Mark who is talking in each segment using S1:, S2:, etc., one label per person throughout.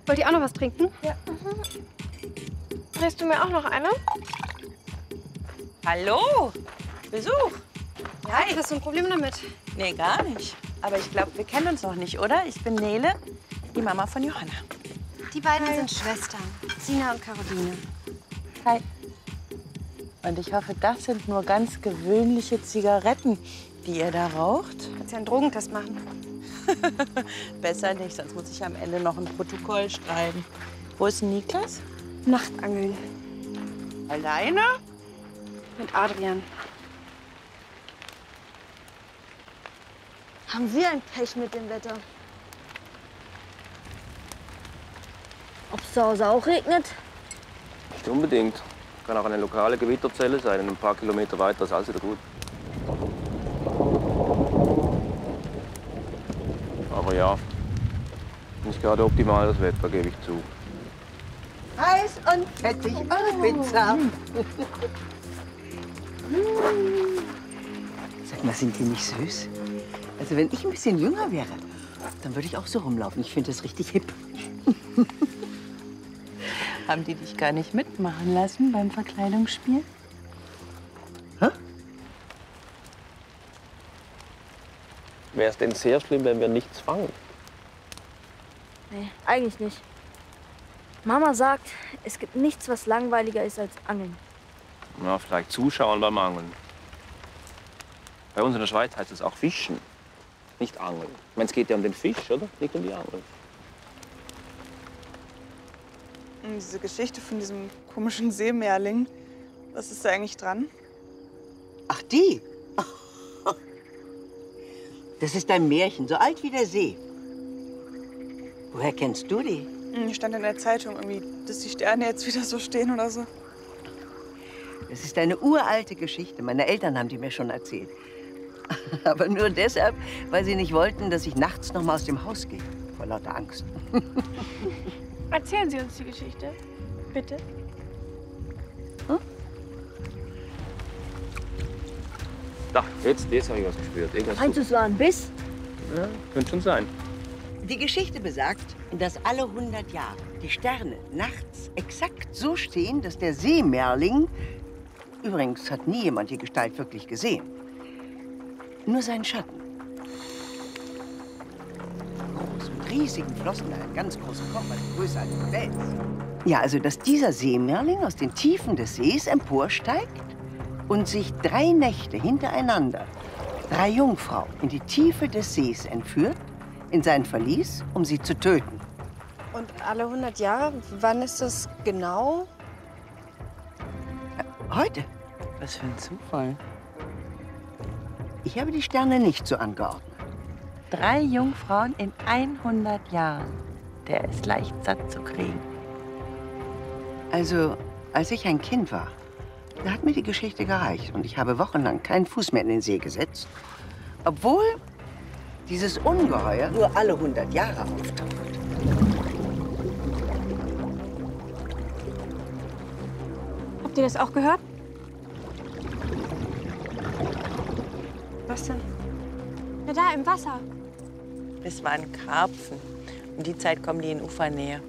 S1: Wollt ihr auch noch was trinken?
S2: Ja. Drehst du mir auch noch eine?
S3: Hallo, Besuch. Hi.
S1: Hast du ein Problem damit?
S3: Nee, gar nicht. Aber ich glaube, wir kennen uns noch nicht, oder? Ich bin Nele, die Mama von Johanna.
S1: Die beiden sind Schwestern. Sina und Caroline.
S3: Hi. Und ich hoffe, das sind nur ganz gewöhnliche Zigaretten, die ihr da raucht.
S1: Kannst ja einen Drogentest machen.
S3: Besser nicht, sonst muss ich am Ende noch ein Protokoll schreiben. Wo ist denn Niklas?
S1: Nachtangeln.
S3: Alleine?
S1: Mit Adrian.
S2: Haben wir ein Pech mit dem Wetter? Ob es zu Hause auch regnet?
S4: Nicht unbedingt. Kann auch eine lokale Gewitterzelle sein. Ein paar Kilometer weiter ist alles wieder gut. Aber ja, nicht gerade optimal das Wetter, gebe ich zu.
S5: Heiß und fettig, eure Pizza. Sag mal, sind die nicht süß? Also wenn ich ein bisschen jünger wäre, dann würde ich auch so rumlaufen. Ich finde das richtig hip.
S3: Haben die dich gar nicht mitmachen lassen beim Verkleidungsspiel?
S5: Hä?
S4: Wäre es denn sehr schlimm, wenn wir nichts fangen?
S2: Nee, eigentlich nicht. Mama sagt, es gibt nichts, was langweiliger ist als Angeln.
S4: Na, vielleicht zuschauen beim Angeln. Bei uns in der Schweiz heißt es auch Fischen, nicht Angeln. Ich meine, es geht ja um den Fisch, oder? Nicht um die Angel.
S6: Diese Geschichte von diesem komischen Seemeerling, was ist da eigentlich dran?
S5: Ach, die? Das ist ein Märchen, so alt wie der See. Woher kennst du die?
S6: Stand in der Zeitung irgendwie, dass die Sterne jetzt wieder so stehen oder so.
S5: Das ist eine uralte Geschichte. Meine Eltern haben die mir schon erzählt. Aber nur deshalb, weil sie nicht wollten, dass ich nachts noch mal aus dem Haus gehe. Vor lauter Angst.
S2: Erzählen Sie uns die Geschichte, bitte.
S4: Da, jetzt habe ich was gespürt. Irgendwas
S2: Meinst du, es war ein Biss?
S4: Ja, könnte schon sein.
S5: Die Geschichte besagt, dass alle 100 Jahre die Sterne nachts exakt so stehen, dass der Seemeerling, übrigens hat nie jemand die Gestalt wirklich gesehen, nur seinen Schatten. Groß, mit riesigen Flossen, einen ganz großen Kopf, also größer als ein Fels. Ja, also dass dieser Seemeerling aus den Tiefen des Sees emporsteigt und sich 3 Nächte hintereinander 3 Jungfrauen in die Tiefe des Sees entführt, in sein Verlies, um sie zu töten.
S1: Und alle 100 Jahre? Wann ist das genau?
S5: Heute.
S3: Was für ein Zufall.
S5: Ich habe die Sterne nicht so angeordnet.
S3: 3 Jungfrauen in 100 Jahren. Der ist leicht satt zu kriegen.
S5: Also, als ich ein Kind war, da hat mir die Geschichte gereicht. Und ich habe wochenlang keinen Fuß mehr in den See gesetzt. Obwohl dieses Ungeheuer nur alle 100 Jahre auftaucht.
S1: Habt ihr das auch gehört? Was denn? Ja, da im Wasser.
S3: Das waren Karpfen. Um die Zeit kommen die in Ufernähe.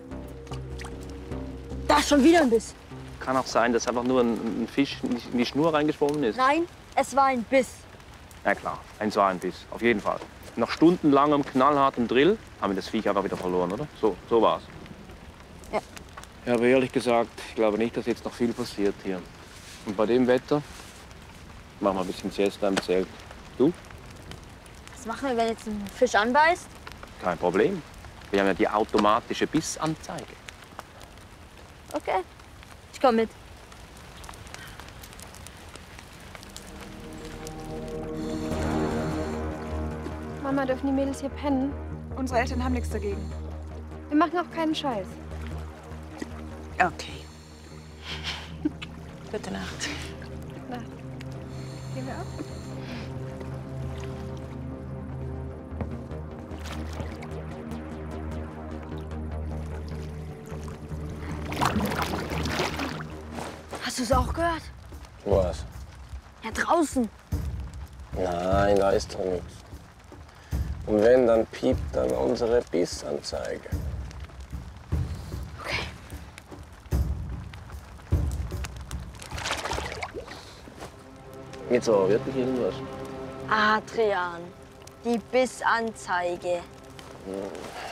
S2: Da ist schon wieder ein Biss.
S4: Kann auch sein, dass einfach nur ein Fisch in die Schnur reingeschwommen ist.
S2: Nein, es war ein Biss.
S4: Ja klar, ein Biss, auf jeden Fall. Nach stundenlangem knallhartem Drill haben wir das Viech einfach wieder verloren, oder? So war's.
S2: Ja.
S4: Ja, aber ehrlich gesagt, ich glaube nicht, dass jetzt noch viel passiert hier. Und bei dem Wetter machen wir ein bisschen Siesta im Zelt. Du?
S2: Was machen wir, wenn jetzt ein Fisch anbeißt?
S4: Kein Problem. Wir haben ja die automatische Bissanzeige.
S2: Okay, ich komm mit.
S1: Mama, dürfen die Mädels hier pennen?
S6: Unsere Eltern haben nichts dagegen.
S1: Wir machen auch keinen Scheiß.
S3: Okay. Gute Nacht.
S1: Na, gehen wir ab?
S2: Hast du es auch gehört?
S4: Was?
S2: Ja, draußen.
S4: Nein, da ist doch nichts. Und wenn, dann piept dann unsere Bissanzeige. Jetzt aber wirklich irgendwas.
S2: Adrian, die Bissanzeige.
S4: Ja.